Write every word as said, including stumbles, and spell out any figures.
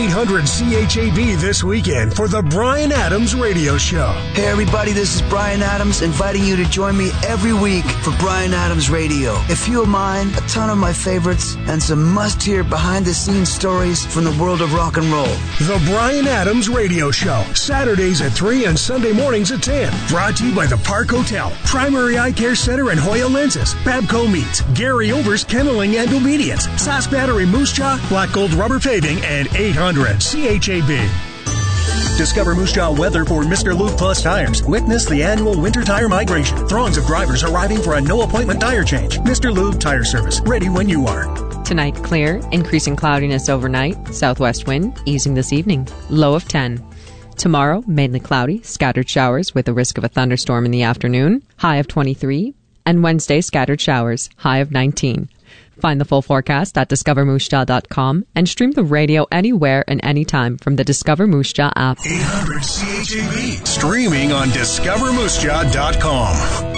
eight hundred C H A B this weekend for the Bryan Adams Radio Show. Hey everybody, this is Bryan Adams inviting you to join me every week for Bryan Adams Radio. A few of mine, a ton of my favorites, and some must-hear behind-the-scenes stories from the world of rock and roll. The Bryan Adams Radio Show, Saturdays at three and Sunday mornings at ten. Brought to you by the Park Hotel, Primary Eye Care Center and Hoya Lenses, Babco Meats, Gary Over's Kenneling and Obedience, Sass Battery Moose Jaw, Black Gold Rubber Paving, and eight hundred C H A B. Discover Moose Jaw weather for Mister Lube Plus tires. Witness the annual winter tire migration. Throngs of drivers arriving for a no-appointment tire change. Mister Lube Tire Service, ready when you are. Tonight, clear, increasing cloudiness overnight, southwest wind easing this evening, low of ten. Tomorrow, mainly cloudy, scattered showers with a risk of a thunderstorm in the afternoon, high of twenty-three. And Wednesday, scattered showers, high of nineteen. Find the full forecast at discover moose jaw dot com and stream the radio anywhere and anytime from the Discover Moose Jaw app. eight hundred C H A B. Streaming on discover moose jaw dot com.